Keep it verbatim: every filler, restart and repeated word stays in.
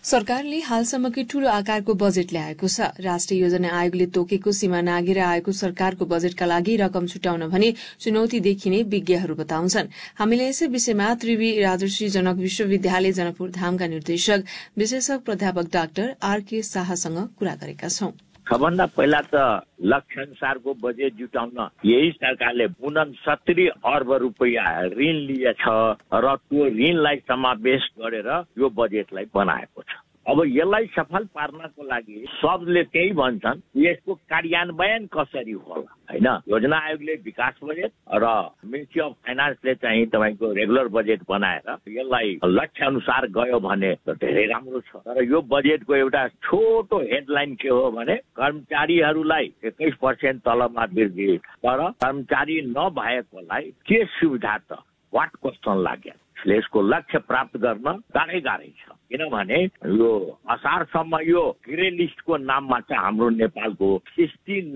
सरकारले हालसम्मकै ठूलो आकारको बजेट ल्याएको छ। राष्ट्रिय योजना आयोगले तोकेको सीमा नागेर आएको सरकारको बजेटका लागि रकम छुटाउन भने चुनौती देखिने विज्ञहरू बताउँछन्। हामीले यसै विषयमा त्रिवी राजर्षि जनक विश्वविद्यालय जनकपुर धामका निर्देशक विशेषज्ञ प्राध्यापक डाक्टर आरके शाहसँग कुरा गरेका छौं। सबभन्दा पहिला त लक्ष्य अनुसारको बजेट जुटाउन यही सरकारले उनसत्तरी अर्ब रुपियाँ ऋण लिएछ र त्यो ऋणलाई समावेश गरेर यो बजेटलाई बनाएको छ। अब यसलाई सफल पार्नको लागि सबले त्यही भन्छन्, यसको कार्यान्वयन कसरी होला हैन। योजना आयोगले विकास बजेट र मिनिस्ट्री अफ फाइनान्सले चाहिँ तपाईको रेगुलर बजेट बनाएर यसलाई लक्ष्य अनुसार गयो भने धेरै राम्रो छ। तर यो बजेटको एउटा छोटो हेडलाइन के हो भने कर्मचारीहरूलाई एक्काइस पर्सेन्ट तलबमा वृद्धि, तर कर्मचारी नभएकोलाई के सुविधा त वाट क्वेसन लाग्यो। यसको लक्ष्य प्राप्त गर्न गाह्रै गाह्रै छ, किनभने यो असारसम्म यो ग्रे लिस्टको नाममा चाहिँ हाम्रो नेपालको सिक्सटी